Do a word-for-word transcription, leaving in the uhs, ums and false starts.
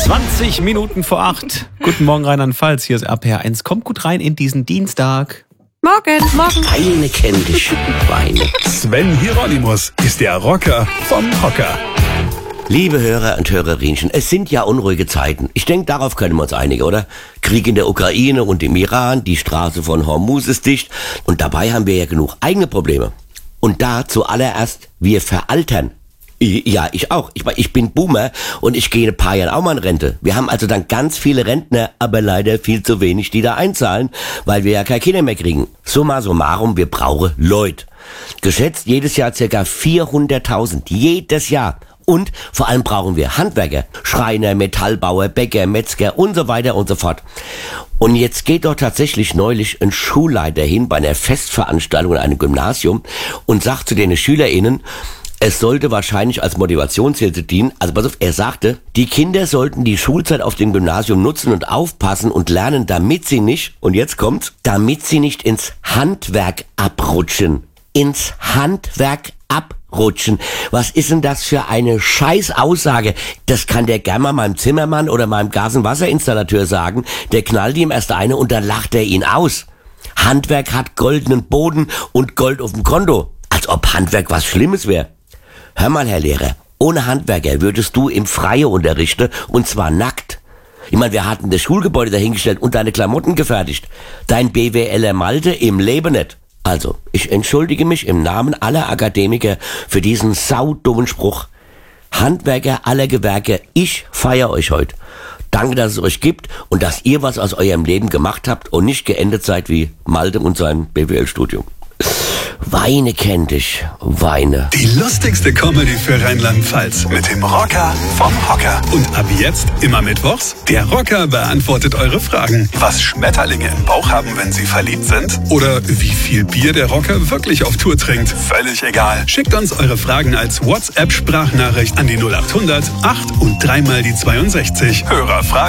zwanzig Minuten vor acht. Guten Morgen Rheinland-Pfalz, hier ist R P R eins. Kommt gut rein in diesen Dienstag. Morgen, morgen. Eine kenn dich, Weine. Sven Hieronymus ist der Rocker vom Hocker. Liebe Hörer und Hörerinchen, es sind ja unruhige Zeiten. Ich denke, darauf können wir uns einigen, oder? Krieg in der Ukraine und im Iran, die Straße von Hormuz ist dicht. Und dabei haben wir ja genug eigene Probleme. Und da zuallererst, wir veraltern. Ja, ich auch. Ich, ich bin Boomer und ich gehe in ein paar Jahren auch mal in Rente. Wir haben also dann ganz viele Rentner, aber leider viel zu wenig, die da einzahlen, weil wir ja keine Kinder mehr kriegen. Summa summarum, wir brauchen Leute. Geschätzt jedes Jahr circa vierhunderttausend. Jedes Jahr. Und vor allem brauchen wir Handwerker, Schreiner, Metallbauer, Bäcker, Metzger und so weiter und so fort. Und jetzt geht doch tatsächlich neulich ein Schulleiter hin bei einer Festveranstaltung in einem Gymnasium und sagt zu den SchülerInnen, es sollte wahrscheinlich als Motivationshilfe dienen. Also pass auf, er sagte, die Kinder sollten die Schulzeit auf dem Gymnasium nutzen und aufpassen und lernen, damit sie nicht, und jetzt kommt's, damit sie nicht ins Handwerk abrutschen. Ins Handwerk abrutschen. Was ist denn das für eine Scheißaussage? Das kann der gerne mal meinem Zimmermann oder meinem Gas- und Wasserinstallateur sagen. Der knallt ihm erst eine und dann lacht er ihn aus. Handwerk hat goldenen Boden und Gold auf dem Konto. Als ob Handwerk was Schlimmes wäre. Hör mal, Herr Lehrer, ohne Handwerker würdest du im Freie unterrichten, und zwar nackt. Ich meine, wir hatten das Schulgebäude dahingestellt und deine Klamotten gefertigt. Dein BWLer Malte im Leben nicht. Also, ich entschuldige mich im Namen aller Akademiker für diesen saudummen Spruch. Handwerker aller Gewerke, ich feiere euch heute. Danke, dass es euch gibt und dass ihr was aus eurem Leben gemacht habt und nicht geendet seid wie Malte und sein B W L-Studium. Weine kennt dich, Weine. Die lustigste Comedy für Rheinland-Pfalz mit dem Rocker vom Hocker. Und ab jetzt immer mittwochs, der Rocker beantwortet eure Fragen. Was Schmetterlinge im Bauch haben, wenn sie verliebt sind? Oder wie viel Bier der Rocker wirklich auf Tour trinkt? Völlig egal. Schickt uns eure Fragen als WhatsApp-Sprachnachricht an die null acht hundert acht und dreimal die zweiundsechzig. Hörerfragen.